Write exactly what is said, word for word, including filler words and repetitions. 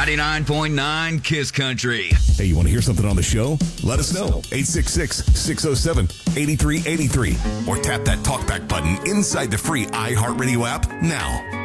ninety-nine point nine Kiss Country. Hey, you want to hear something on the show? Let us know. eight six six, six oh seven, eight three eight three. Or tap that talkback button inside the free iHeartRadio app now.